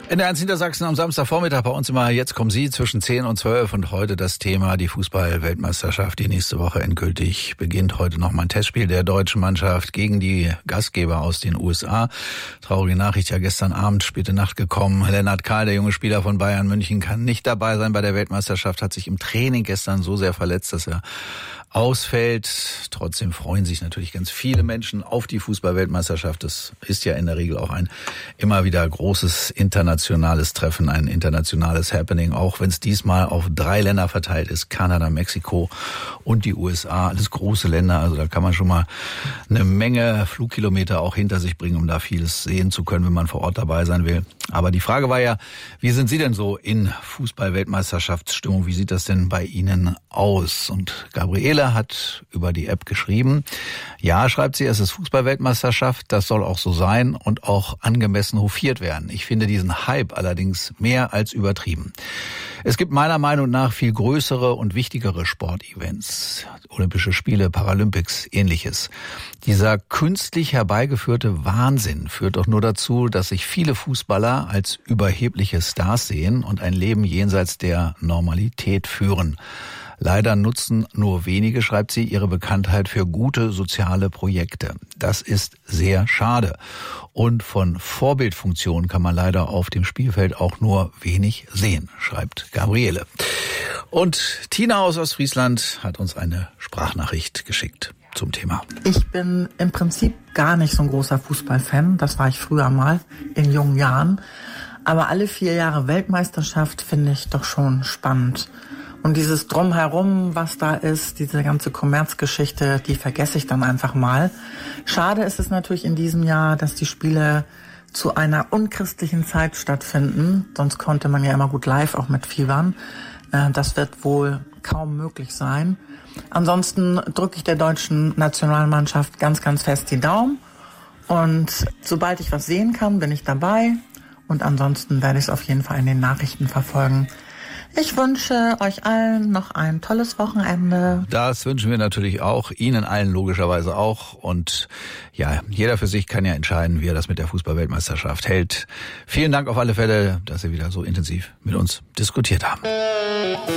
NDR1 Niedersachsen am Samstagvormittag, bei uns immer Jetzt kommen Sie zwischen 10 und 12 und heute das Thema die Fußball-Weltmeisterschaft, die nächste Woche endgültig beginnt. Heute noch mal ein Testspiel der deutschen Mannschaft gegen die Gastgeber aus den USA. Traurige Nachricht, ja gestern Abend, späte Nacht gekommen. Lennart Kahl, der junge Spieler von Bayern München, kann nicht dabei sein bei der Weltmeisterschaft, hat sich im Training gestern so sehr verletzt, dass er ausfällt. Trotzdem freuen sich natürlich ganz viele Menschen auf die Fußball-Weltmeisterschaft. Das ist ja in der Regel auch ein immer wieder großes internationales Treffen, ein internationales Happening, auch wenn es diesmal auf 3 Länder verteilt ist. Kanada, Mexiko und die USA, alles große Länder. Also da kann man schon mal eine Menge Flugkilometer auch hinter sich bringen, um da vieles sehen zu können, wenn man vor Ort dabei sein will. Aber die Frage war ja, wie sind Sie denn so in Fußball-Weltmeisterschaftsstimmung? Wie sieht das denn bei Ihnen aus? Und Gabriele hat über die App geschrieben, ja, schreibt sie, es ist Fußball-Weltmeisterschaft, das soll auch so sein und auch angemessen hofiert werden. Ich finde diesen Hype allerdings mehr als übertrieben. Es gibt meiner Meinung nach viel größere und wichtigere Sportevents, Olympische Spiele, Paralympics, ähnliches. Dieser künstlich herbeigeführte Wahnsinn führt doch nur dazu, dass sich viele Fußballer als überhebliche Stars sehen und ein Leben jenseits der Normalität führen. Leider nutzen nur wenige, schreibt sie, ihre Bekanntheit für gute soziale Projekte. Das ist sehr schade. Und von Vorbildfunktion kann man leider auf dem Spielfeld auch nur wenig sehen, schreibt Gabriele. Und Tina aus Ostfriesland hat uns eine Sprachnachricht geschickt zum Thema. Ich bin im Prinzip gar nicht so ein großer Fußballfan. Das war ich früher mal in jungen Jahren. Aber alle 4 Jahre Weltmeisterschaft finde ich doch schon spannend. Und dieses Drumherum, was da ist, diese ganze Kommerzgeschichte, die vergesse ich dann einfach mal. Schade ist es natürlich in diesem Jahr, dass die Spiele zu einer unchristlichen Zeit stattfinden. Sonst konnte man ja immer gut live auch mitfiebern. Das wird wohl kaum möglich sein. Ansonsten drücke ich der deutschen Nationalmannschaft ganz, ganz fest die Daumen. Und sobald ich was sehen kann, bin ich dabei. Und ansonsten werde ich es auf jeden Fall in den Nachrichten verfolgen. Ich wünsche euch allen noch ein tolles Wochenende. Das wünschen wir natürlich auch, Ihnen allen logischerweise auch. Und ja, jeder für sich kann ja entscheiden, wie er das mit der Fußball-Weltmeisterschaft hält. Vielen Dank auf alle Fälle, dass Sie wieder so intensiv mit uns diskutiert haben.